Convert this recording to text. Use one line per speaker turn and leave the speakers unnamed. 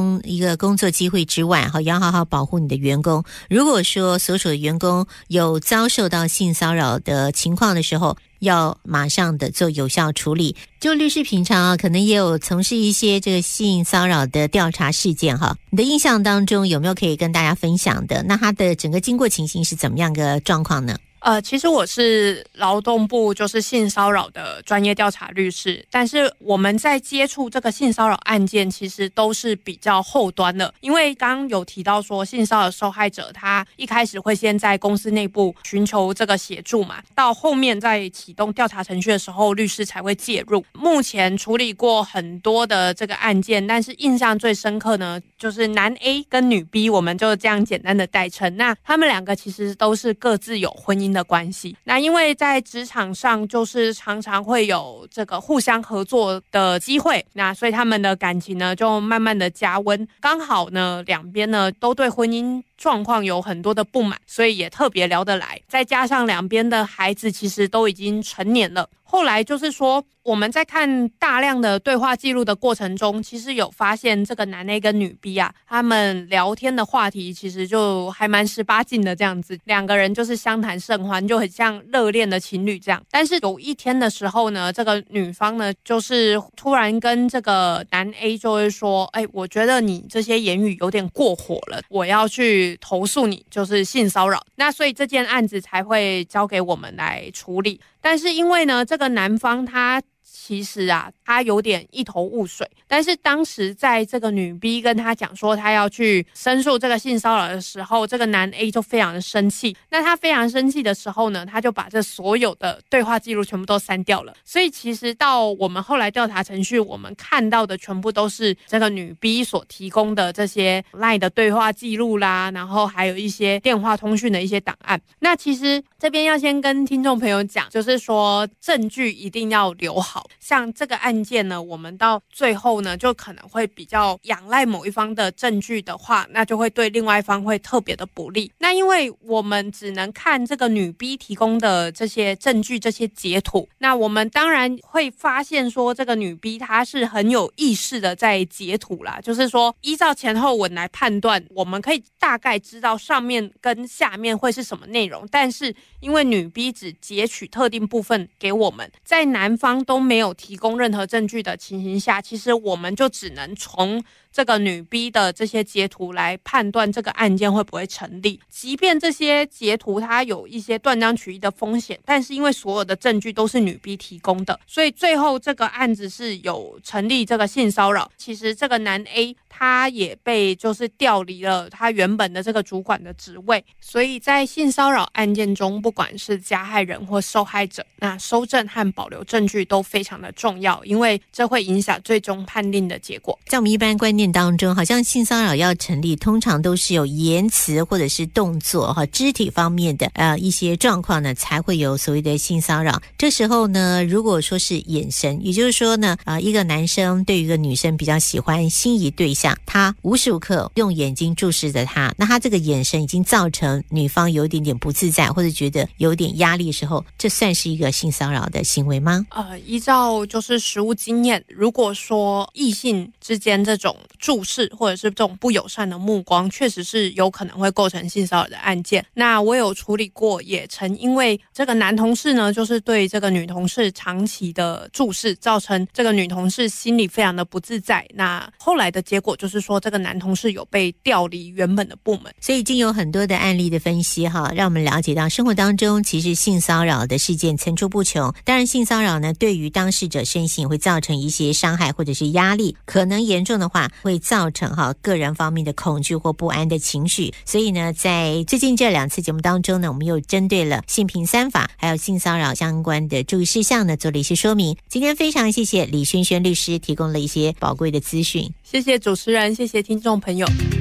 供一个工作机会之外，要好好保护你的员工。如果说所属的员工有遭受到性骚扰的情况的时候，要马上的做有效处理。就律师平常可能也有从事一些这个性骚扰的调查事件你的印象当中有没有可以跟大家分享的？那它的整个经过情形是怎么样的状况呢？
其实我是劳动部就是性骚扰的专业调查律师，但是我们在接触这个性骚扰案件其实都是比较后端的，因为刚刚有提到说性骚扰受害者他一开始会先在公司内部寻求这个协助嘛，到后面在启动调查程序的时候律师才会介入。目前处理过很多的这个案件，但是印象最深刻呢就是男 A 跟女 B， 我们就这样简单的代称。那他们两个其实都是各自有婚姻的关系，那因为在职场上就是常常会有这个互相合作的机会，那所以他们的感情呢就慢慢的加温。刚好呢两边呢都对婚姻状况有很多的不满，所以也特别聊得来，再加上两边的孩子其实都已经成年了。后来就是说我们在看大量的对话记录的过程中，其实有发现这个男 A 跟女 B 他们聊天的话题其实就还蛮18禁的这样子，两个人就是相谈甚欢，就很像热恋的情侣这样。但是有一天的时候呢，这个女方呢就是突然跟这个男 A 就会说，我觉得你这些言语有点过火了，我要去投诉你就是性骚扰。那所以这件案子才会交给我们来处理。但是因为呢这个男方他其实他有点一头雾水，但是当时在这个女 B 跟他讲说他要去申诉这个性骚扰的时候，这个男 A 就非常的生气。那他非常生气的时候呢，他就把这所有的对话记录全部都删掉了。所以其实到我们后来调查程序，我们看到的全部都是这个女 B 所提供的这些 LINE 的对话记录啦，然后还有一些电话通讯的一些档案。那其实这边要先跟听众朋友讲，就是说证据一定要留好。像这个案件呢，我们到最后呢就可能会比较仰赖某一方的证据的话，那就会对另外一方会特别的不利。那因为我们只能看这个女 B 提供的这些证据，这些截图，那我们当然会发现说这个女 B 她是很有意识的在截图啦，就是说依照前后文来判断，我们可以大概知道上面跟下面会是什么内容，但是因为女 B 只截取特定部分给我们，在男方都没有提供任何证据的情形下，其实我们就只能从这个女 B 的这些截图来判断这个案件会不会成立。即便这些截图它有一些断章取义的风险，但是因为所有的证据都是女 B 提供的，所以最后这个案子是有成立这个性骚扰。其实这个男 A 他也被就是调离了他原本的这个主管的职位，所以在性骚扰案件中，不管是加害人或受害者，那收证和保留证据都非常的重要，因为这会影响最终判定的结果。
在我们一般观念当中，好像性骚扰要成立，通常都是有言辞或者是动作肢体方面的一些状况呢，才会有所谓的性骚扰。这时候呢，如果说是眼神，也就是说呢一个男生对于一个女生比较喜欢心仪对象，他无时无刻用眼睛注视着他，那他这个眼神已经造成女方有一点点不自在或者觉得有点压力的时候，这算是一个性骚扰的行为吗？
依照就是实务经验，如果说异性之间这种注视或者是这种不友善的目光，确实是有可能会构成性骚扰的案件。那我有处理过，也曾因为这个男同事呢就是对这个女同事长期的注视，造成这个女同事心里非常的不自在。那后来的结果就是说这个男同事有被调离原本的部门。
所以已经有很多的案例的分析让我们了解到生活当中其实性骚扰的事件层出不穷。当然性骚扰呢对于当事者身心会造成一些伤害或者是压力，可能严重的话会造成个人方面的恐惧或不安的情绪。所以呢在最近这2次节目当中呢，我们又针对了性平3法还有性骚扰相关的注意事项呢做了一些说明。今天非常谢谢李萱萱律师提供了一些宝贵的资讯。
谢谢主持人，谢谢听众朋友。